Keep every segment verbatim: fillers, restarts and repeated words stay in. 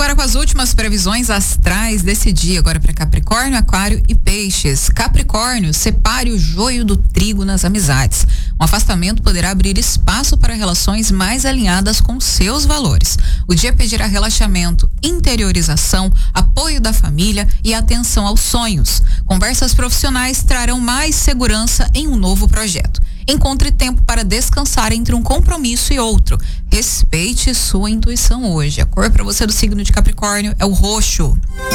agora com as últimas previsões astrais desse dia, agora para Capricórnio, Aquário e Peixes. Capricórnio, separe o joio do trigo nas amizades. Um afastamento poderá abrir espaço para relações mais alinhadas com seus valores. O dia pedirá relaxamento, interiorização, apoio da família e atenção aos sonhos. Conversas profissionais trarão mais segurança em um novo projeto. Encontre tempo para descansar entre um compromisso e outro. Respeite sua intuição hoje. A cor para você do signo de Capricórnio é o roxo.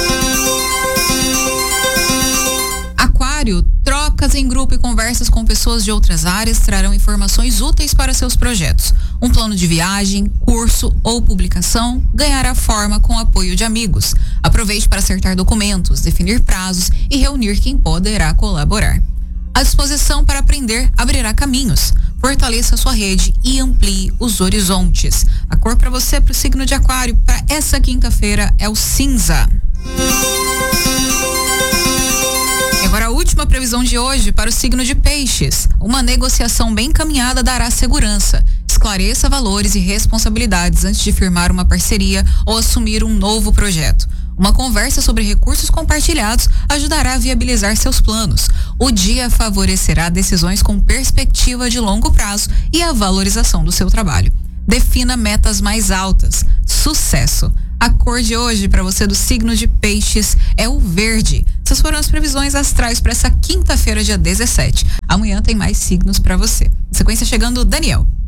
Aquário, trocas em grupo e conversas com pessoas de outras áreas trarão informações úteis para seus projetos. Um plano de viagem, curso ou publicação ganhará forma com o apoio de amigos. Aproveite para acertar documentos, definir prazos e reunir quem poderá colaborar. A disposição para aprender abrirá caminhos. Fortaleça sua rede e amplie os horizontes. A cor para você, para o signo de Aquário, para essa quinta-feira é o cinza. E agora a última previsão de hoje para o signo de Peixes. Uma negociação bem encaminhada dará segurança. Esclareça valores e responsabilidades antes de firmar uma parceria ou assumir um novo projeto. Uma conversa sobre recursos compartilhados ajudará a viabilizar seus planos. O dia favorecerá decisões com perspectiva de longo prazo e a valorização do seu trabalho. Defina metas mais altas. Sucesso! A cor de hoje para você do signo de Peixes é o verde. Essas foram as previsões astrais para essa quinta-feira, dia dezessete. Amanhã tem mais signos para você. Na sequência chegando o Daniel.